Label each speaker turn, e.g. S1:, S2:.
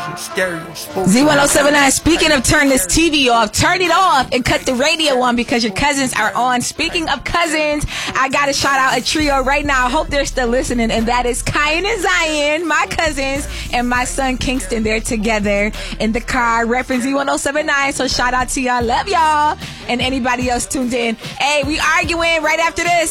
S1: Z1079, speaking of turn this TV off, turn it off and cut the radio on because your cousins are on. Speaking of cousins, I got to shout out a trio right now. I hope they're still listening, and that is Kyan and Zion, my cousins, and my son Kingston. They're together in the car, repping Z1079, so shout out to y'all. Love y'all. And anybody else tuned in. Hey, we arguing right after this.